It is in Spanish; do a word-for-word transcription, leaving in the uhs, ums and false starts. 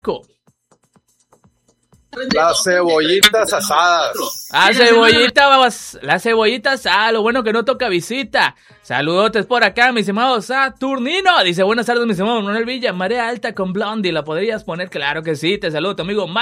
Las cebollitas asadas. Las cebollitas, las cebollitas, ah, lo bueno que no toca visita. Saludotes por acá, mis estimados Saturnino. Dice, buenas tardes, mis estimados Manuel Villa, marea alta con Blondie, ¿la podrías poner? Claro que sí, te saludo, tu amigo Mario.